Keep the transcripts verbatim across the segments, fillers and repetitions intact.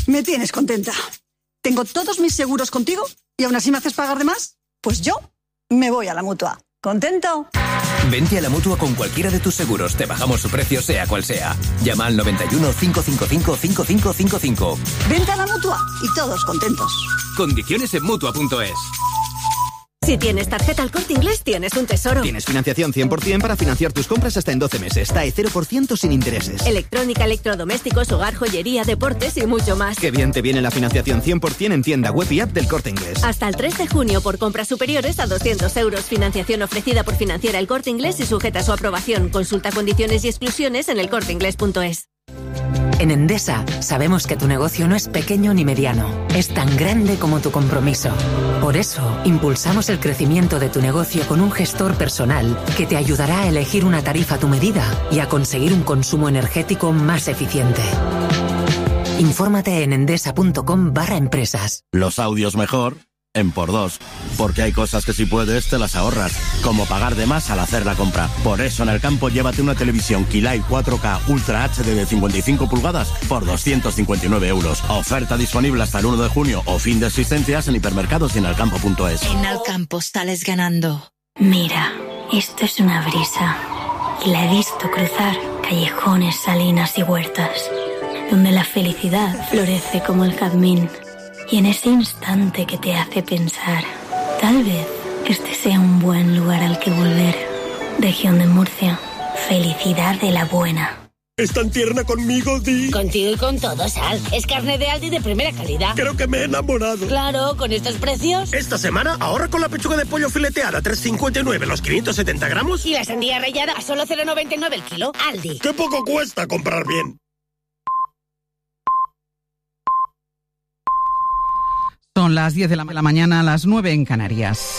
Me tienes contenta. Tengo todos mis seguros contigo y aún así me haces pagar de más. Pues yo me voy a la Mutua. ¿Contento? Vente a la Mutua con cualquiera de tus seguros. Te bajamos su precio, sea cual sea. Llama al noventa y uno, cinco cinco cinco, cinco cinco cinco cinco. Vente a la Mutua y todos contentos. Condiciones en Mutua punto es. Si tienes tarjeta El Corte Inglés, tienes un tesoro. Tienes financiación cien por ciento para financiar tus compras hasta en doce meses. T A E cero por ciento sin intereses. Electrónica, electrodomésticos, hogar, joyería, deportes y mucho más. Qué bien te viene la financiación cien por ciento en tienda web y app del Corte Inglés. Hasta el tres de junio por compras superiores a doscientos euros. Financiación ofrecida por Financiera El Corte Inglés y sujeta a su aprobación. Consulta condiciones y exclusiones en el corte inglés punto es. En Endesa sabemos que tu negocio no es pequeño ni mediano, es tan grande como tu compromiso. Por eso, impulsamos el crecimiento de tu negocio con un gestor personal que te ayudará a elegir una tarifa a tu medida y a conseguir un consumo energético más eficiente. Infórmate en endesa.com barra empresas. Los audios mejor en por dos, porque hay cosas que si puedes te las ahorras, como pagar de más al hacer la compra. Por eso en el campo llévate una televisión Keylight cuatro K Ultra H D de cincuenta y cinco pulgadas por doscientos cincuenta y nueve euros. Oferta disponible hasta el uno de junio o fin de existencias en hipermercados y en alcampo punto es. En Alcampo sales ganando. Mira, esto es una brisa y la he visto cruzar callejones, salinas y huertas, donde la felicidad florece como el jazmín. Y en ese instante que te hace pensar, tal vez este sea un buen lugar al que volver. Región de Murcia, felicidad de la buena. ¿Es tan tierna conmigo, Di? Contigo y con todo, Sal. Es carne de Aldi de primera calidad. Creo que me he enamorado. Claro, con estos precios. Esta semana ahorra con la pechuga de pollo fileteada tres cincuenta y nueve los quinientos setenta gramos. Y la sandía rallada a solo cero noventa y nueve el kilo. Aldi. ¡Qué poco cuesta comprar bien! Son las diez de la mañana, las nueve en Canarias.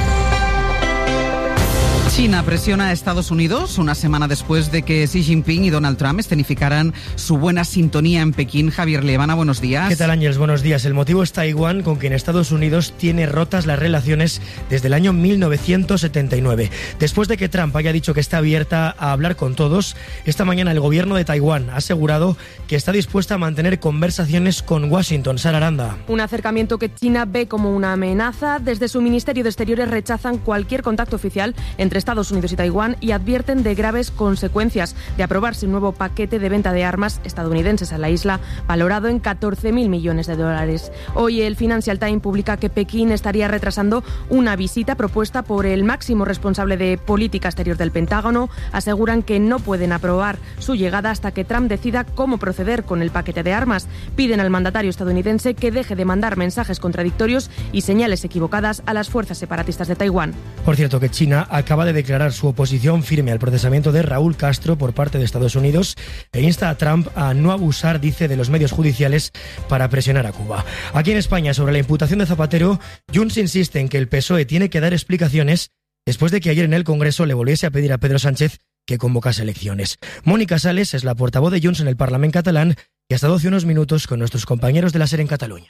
China presiona a Estados Unidos una semana después de que Xi Jinping y Donald Trump escenificaran su buena sintonía en Pekín. Javier Liebana, buenos días. ¿Qué tal, Ángels? Buenos días. El motivo es Taiwán, con quien Estados Unidos tiene rotas las relaciones desde el año mil novecientos setenta y nueve. Después de que Trump haya dicho que está abierta a hablar con todos, esta mañana el gobierno de Taiwán ha asegurado que está dispuesta a mantener conversaciones con Washington. Sara Aranda. Un acercamiento que China ve como una amenaza. Desde su Ministerio de Exteriores rechazan cualquier contacto oficial entre Estados Unidos y Taiwán y advierten de graves consecuencias de aprobarse un nuevo paquete de venta de armas estadounidenses a la isla, valorado en catorce mil millones de dólares. Hoy el Financial Times publica que Pekín estaría retrasando una visita propuesta por el máximo responsable de política exterior del Pentágono. Aseguran que no pueden aprobar su llegada hasta que Trump decida cómo proceder con el paquete de armas. Piden al mandatario estadounidense que deje de mandar mensajes contradictorios y señales equivocadas a las fuerzas separatistas de Taiwán. Por cierto, que China acaba de declarar su oposición firme al procesamiento de Raúl Castro por parte de Estados Unidos e insta a Trump a no abusar, dice, de los medios judiciales para presionar a Cuba. Aquí en España, sobre la imputación de Zapatero, Junts insiste en que el P S O E tiene que dar explicaciones después de que ayer en el Congreso le volviese a pedir a Pedro Sánchez que convocase elecciones. Mónica Sales es la portavoz de Junts en el Parlamento catalán y ha estado hace unos minutos con nuestros compañeros de la SER en Cataluña.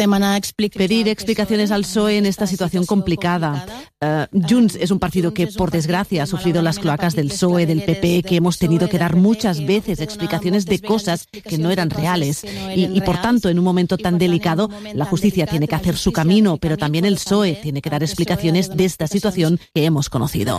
Pedir explicaciones al P S O E en esta situación complicada. Uh, Junts es un partido que, por desgracia, ha sufrido las cloacas del P S O E, del P P, que hemos tenido que dar muchas veces explicaciones de cosas que no eran reales. Y, y por tanto, en un momento tan delicado, la justicia tiene que hacer su camino, pero también el P S O E tiene que dar explicaciones de esta situación que hemos conocido.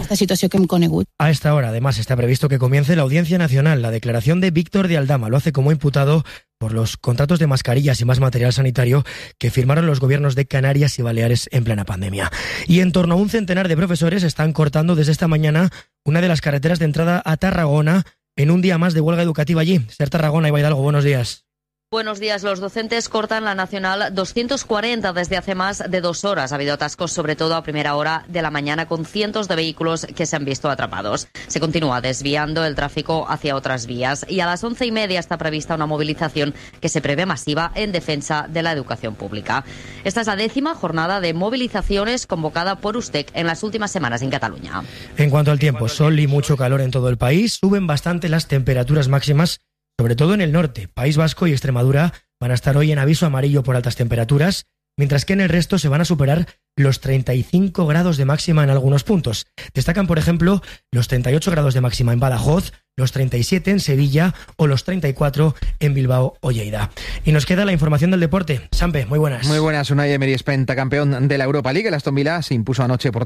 A esta hora, además, está previsto que comience la Audiencia Nacional. La declaración de Víctor de Aldama lo hace como imputado por los contratos de mascarillas y más material sanitario que firmaron los gobiernos de Canarias y Baleares en plena pandemia. Y en torno a un centenar de profesores están cortando desde esta mañana una de las carreteras de entrada a Tarragona en un día más de huelga educativa allí. Ser Tarragona, Iba Hidalgo, buenos días. Buenos días. Los docentes cortan la Nacional doscientos cuarenta desde hace más de dos horas. Ha habido atascos, sobre todo a primera hora de la mañana, con cientos de vehículos que se han visto atrapados. Se continúa desviando el tráfico hacia otras vías y a las once y media está prevista una movilización que se prevé masiva en defensa de la educación pública. Esta es la décima jornada de movilizaciones convocada por USTEC en las últimas semanas en Cataluña. En cuanto al tiempo, sol y mucho calor en todo el país. Suben bastante las temperaturas máximas, sobre todo en el norte. País Vasco y Extremadura van a estar hoy en aviso amarillo por altas temperaturas, mientras que en el resto se van a superar los treinta y cinco grados de máxima en algunos puntos. Destacan, por ejemplo, los treinta y ocho grados de máxima en Badajoz, los treinta y siete en Sevilla o los treinta y cuatro en Bilbao o Lleida. Y nos queda la información del deporte. Sampe, muy buenas. Muy buenas. Unai Emery es pentacampeón de la Europa League. El Aston Villa se impuso anoche por